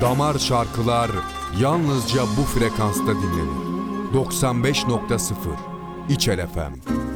Damar şarkılar yalnızca bu frekansta dinlenir. 95.0 İçel FM.